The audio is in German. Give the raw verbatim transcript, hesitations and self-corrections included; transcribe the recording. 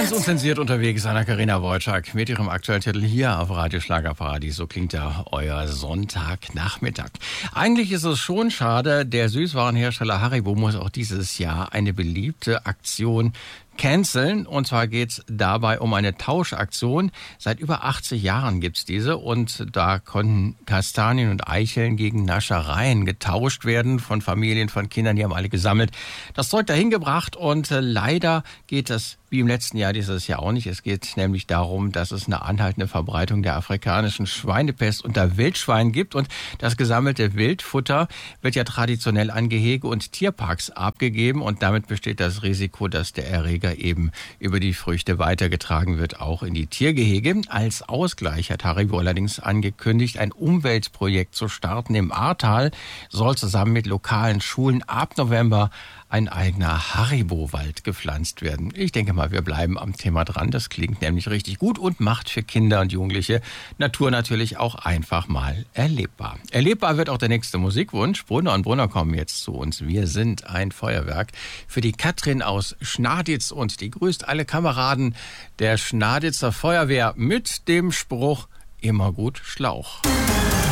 Ganz unzensiert unterwegs, Anna-Karina Wojcik mit ihrem aktuellen Titel hier auf Radio Schlagerparadies. So klingt ja euer Sonntagnachmittag. Eigentlich ist es schon schade, der Süßwarenhersteller Haribo muss auch dieses Jahr eine beliebte Aktion canceln. Und zwar geht es dabei um eine Tauschaktion. Seit über achtzig Jahren gibt's diese und da konnten Kastanien und Eicheln gegen Naschereien getauscht werden von Familien, von Kindern, die haben alle gesammelt. Das Zeug dahin gebracht und äh, leider geht das wie im letzten Jahr dieses Jahr auch nicht. Es geht nämlich darum, dass es eine anhaltende Verbreitung der afrikanischen Schweinepest unter Wildschweinen gibt und das gesammelte Wildfutter wird ja traditionell an Gehege und Tierparks abgegeben und damit besteht das Risiko, dass der Erreger eben über die Früchte weitergetragen wird, auch in die Tiergehege. Als Ausgleich hat Haribo allerdings angekündigt, ein Umweltprojekt zu starten. Im Ahrtal soll zusammen mit lokalen Schulen ab November ein eigener Haribo-Wald gepflanzt werden. Ich denke mal, wir bleiben am Thema dran. Das klingt nämlich richtig gut und macht für Kinder und Jugendliche Natur natürlich auch einfach mal erlebbar. Erlebbar wird auch der nächste Musikwunsch. Brunner und Brunner kommen jetzt zu uns. Wir sind ein Feuerwerk. Für die Katrin aus Schnaditz und die grüßt alle Kameraden der Schnaditzer Feuerwehr mit dem Spruch: immer gut Schlauch.